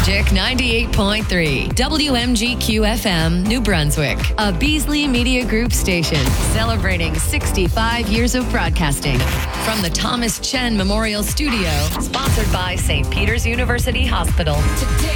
Magic 98.3, WMGQ FM, New Brunswick, a Beasley Media Group station celebrating 65 years of broadcasting. From the Thomas Chen Memorial Studio, sponsored by St. Peter's University Hospital.